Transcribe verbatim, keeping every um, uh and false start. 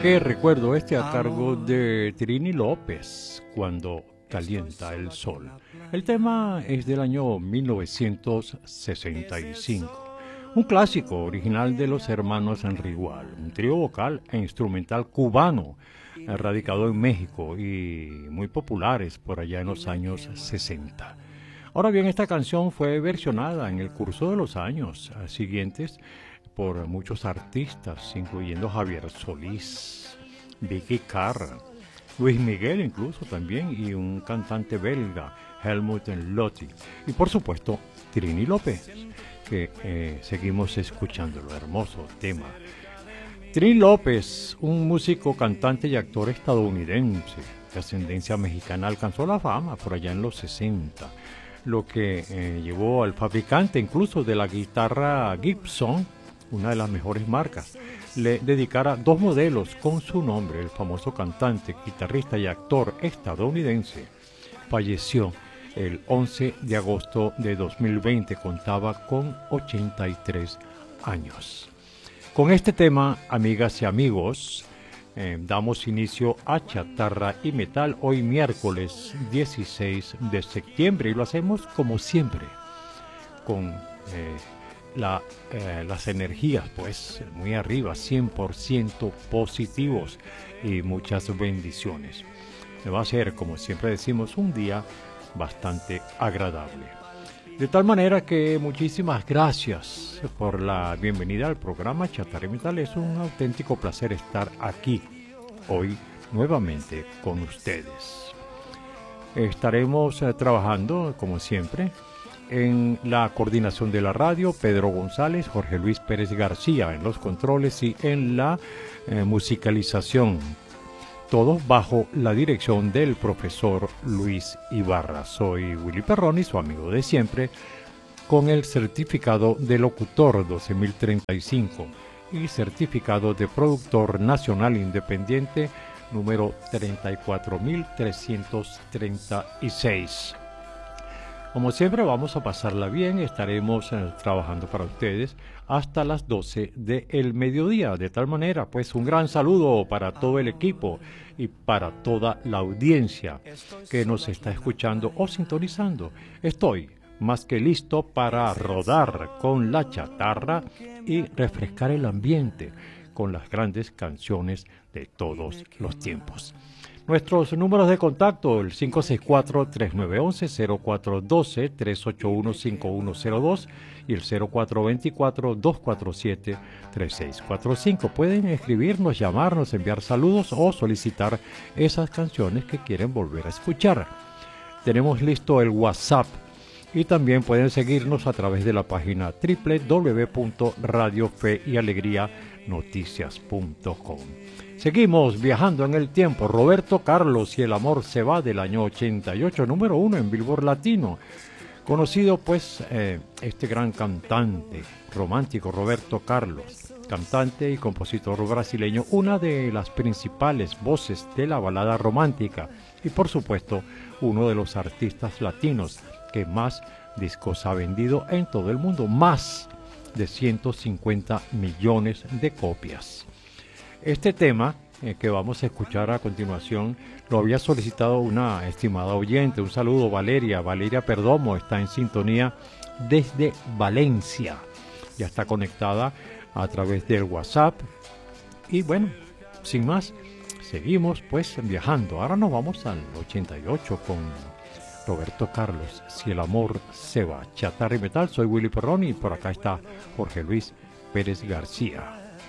que recuerdo este a cargo de Trini López, Cuando calienta el sol. El tema es del año mil novecientos sesenta y cinco. Un clásico original de los hermanos Enrigual, un trío vocal e instrumental cubano, radicado en México y muy populares por allá en los años sesenta. Ahora bien, esta canción fue versionada en el curso de los años siguientes por muchos artistas, incluyendo Javier Solís, Vicky Carr, Luis Miguel incluso también, y un cantante belga, Helmut Lotti, y por supuesto Trini López, que eh, seguimos escuchando el hermoso tema. Trini López, un músico, cantante y actor estadounidense de ascendencia mexicana, alcanzó la fama por allá en los sesenta, lo que eh, llevó al fabricante incluso de la guitarra Gibson, una de las mejores marcas, le dedicara dos modelos con su nombre. El famoso cantante, guitarrista y actor estadounidense falleció el once de agosto de dos mil veinte, contaba con ochenta y tres años. Con este tema, amigas y amigos, eh, damos inicio a Chatarra y Metal hoy miércoles dieciséis de septiembre, y lo hacemos como siempre con eh, la, eh, las energías pues muy arriba, cien por ciento positivos y muchas bendiciones. Va a ser, como siempre decimos, un día bastante agradable. De tal manera que muchísimas gracias por la bienvenida al programa Chatarra y Metal. Es un auténtico placer estar aquí hoy nuevamente con ustedes. Estaremos eh, trabajando, como siempre, en la coordinación de la radio, Pedro González, Jorge Luis Pérez García en los controles y en la eh, musicalización. Todos bajo la dirección del profesor Luis Ibarra. Soy Willy Perroni, su amigo de siempre, con el certificado de locutor doce mil treinta y cinco y certificado de productor nacional independiente número treinta y cuatro mil trescientos treinta y seis. Como siempre, vamos a pasarla bien. Estaremos eh, trabajando para ustedes hasta las doce del mediodía. De tal manera, pues, un gran saludo para todo el equipo y para toda la audiencia que nos está escuchando o sintonizando. Estoy más que listo para rodar con la chatarra y refrescar el ambiente con las grandes canciones de todos los tiempos. Nuestros números de contacto, el cinco seis cuatro, tres nueve uno uno, cero cuatro uno dos, tres ocho uno, cinco uno cero dos y el cero cuatro dos cuatro, dos cuatro siete, tres seis cuatro cinco. Pueden escribirnos, llamarnos, enviar saludos o solicitar esas canciones que quieren volver a escuchar. Tenemos listo el WhatsApp y también pueden seguirnos a través de la página doble u doble u doble u punto radio fe y alegría noticias punto com. Seguimos viajando en el tiempo. Roberto Carlos y el amor se va, del año ochenta y ocho, número uno en Billboard Latino. Conocido pues eh, este gran cantante romántico Roberto Carlos, cantante y compositor brasileño, una de las principales voces de la balada romántica y por supuesto uno de los artistas latinos que más discos ha vendido en todo el mundo, más de ciento cincuenta millones de copias. Este tema eh, que vamos a escuchar a continuación lo había solicitado una estimada oyente. Un saludo, Valeria. Valeria Perdomo está en sintonía desde Valencia. Ya está conectada a través del WhatsApp. Y bueno, sin más, seguimos pues viajando. Ahora nos vamos al ochenta y ocho con Roberto Carlos, Si el amor se va. Chatarra y Metal, soy Willy Perroni y por acá está Jorge Luis Pérez García.